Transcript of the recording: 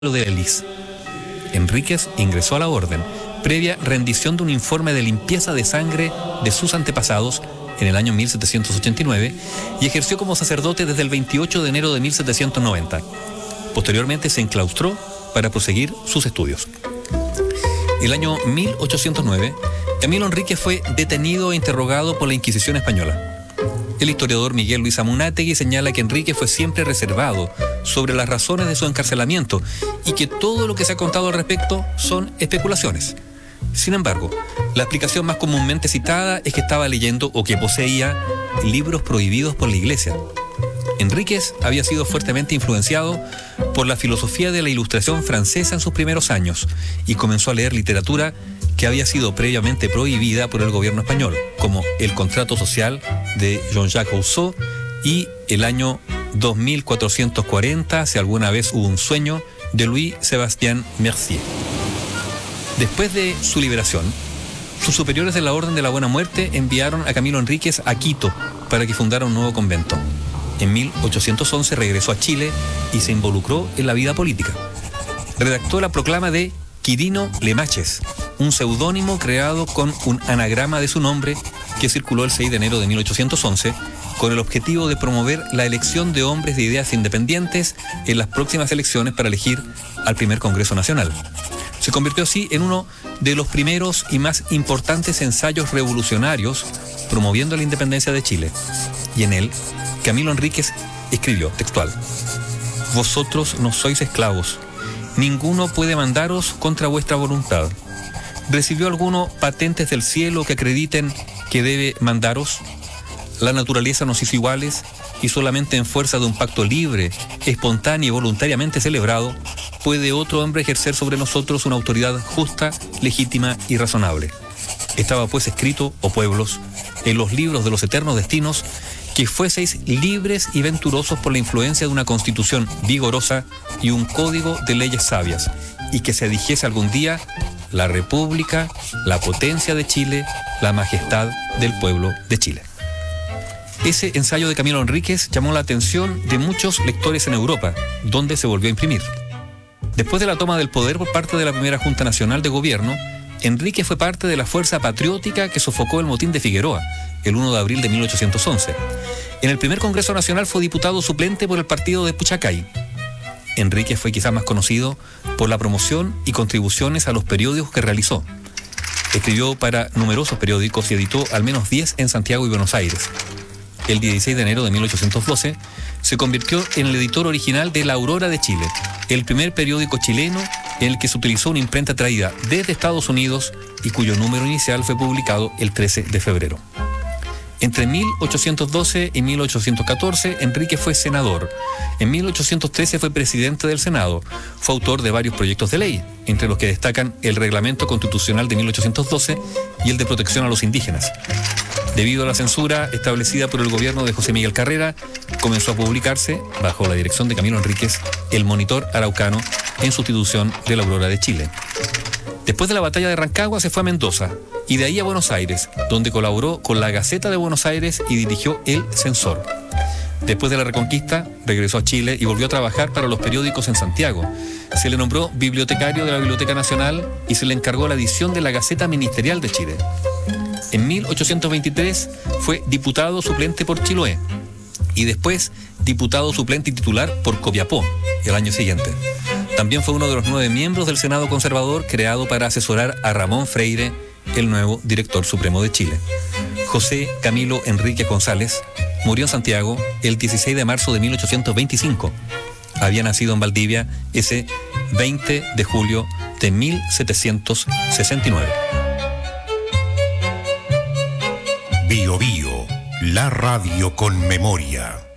de la Lis. Enríquez ingresó a la orden, previa rendición de un informe de limpieza de sangre de sus antepasados en el año 1789 y ejerció como sacerdote desde el 28 de enero de 1790. Posteriormente se enclaustró para proseguir sus estudios. El año 1809, Camilo Enríquez fue detenido e interrogado por la Inquisición española. El historiador Miguel Luis Amunátegui señala que Enríquez fue siempre reservado sobre las razones de su encarcelamiento y que todo lo que se ha contado al respecto son especulaciones. Sin embargo, la explicación más comúnmente citada es que estaba leyendo o que poseía libros prohibidos por la Iglesia. Enríquez había sido fuertemente influenciado por la filosofía de la Ilustración francesa en sus primeros años y comenzó a leer literatura que había sido previamente prohibida por el gobierno español, como El contrato social de Jean-Jacques Rousseau y El año 2440, si alguna vez hubo un sueño, de Louis-Sébastien Mercier. Después de su liberación, sus superiores de la Orden de la Buena Muerte enviaron a Camilo Enríquez a Quito para que fundara un nuevo convento. En 1811 regresó a Chile y se involucró en la vida política. Redactó la proclama de Quirino Lemaches, un seudónimo creado con un anagrama de su nombre que circuló el 6 de enero de 1811 con el objetivo de promover la elección de hombres de ideas independientes en las próximas elecciones para elegir al primer Congreso Nacional. Se convirtió así en uno de los primeros y más importantes ensayos revolucionarios promoviendo la independencia de Chile. Y en él, Camilo Enríquez escribió, textual: «Vosotros no sois esclavos, ninguno puede mandaros contra vuestra voluntad. ¿Recibió alguno patentes del cielo que acrediten que debe mandaros? La naturaleza nos hizo iguales y solamente en fuerza de un pacto libre, espontáneo y voluntariamente celebrado, puede otro hombre ejercer sobre nosotros una autoridad justa, legítima y razonable. Estaba pues escrito, oh pueblos, en los libros de los eternos destinos, que fueseis libres y venturosos por la influencia de una constitución vigorosa y un código de leyes sabias, y que se dijese algún día la República, la potencia de Chile, la majestad del pueblo de Chile». Ese ensayo de Camilo Enríquez llamó la atención de muchos lectores en Europa, donde se volvió a imprimir. Después de la toma del poder por parte de la primera Junta Nacional de Gobierno, Enríquez fue parte de la fuerza patriótica que sofocó el motín de Figueroa, el 1 de abril de 1811. En el primer Congreso Nacional fue diputado suplente por el partido de Puchacay. Enríquez fue quizás más conocido por la promoción y contribuciones a los periódicos que realizó. Escribió para numerosos periódicos y editó al menos 10 en Santiago y Buenos Aires. El 16 de enero de 1812 se convirtió en el editor original de La Aurora de Chile, el primer periódico chileno en el que se utilizó una imprenta traída desde Estados Unidos y cuyo número inicial fue publicado el 13 de febrero. Entre 1812 y 1814, Enríquez fue senador. En 1813 fue presidente del Senado. Fue autor de varios proyectos de ley, entre los que destacan el Reglamento Constitucional de 1812 y el de protección a los indígenas. Debido a la censura establecida por el gobierno de José Miguel Carrera, comenzó a publicarse, bajo la dirección de Camilo Enríquez, El Monitor Araucano, en sustitución de La Aurora de Chile. Después de la batalla de Rancagua se fue a Mendoza y de ahí a Buenos Aires, donde colaboró con la Gaceta de Buenos Aires y dirigió El Censor. Después de la Reconquista, regresó a Chile y volvió a trabajar para los periódicos en Santiago. Se le nombró bibliotecario de la Biblioteca Nacional y se le encargó la edición de la Gaceta Ministerial de Chile. En 1823 fue diputado suplente por Chiloé y después diputado suplente y titular por Copiapó el año siguiente. También fue uno de los 9 miembros del Senado conservador creado para asesorar a Ramón Freire, el nuevo director supremo de Chile. José Camilo Enríquez González murió en Santiago el 16 de marzo de 1825. Había nacido en Valdivia ese 20 de julio de 1769. Bio Bio, la radio con memoria.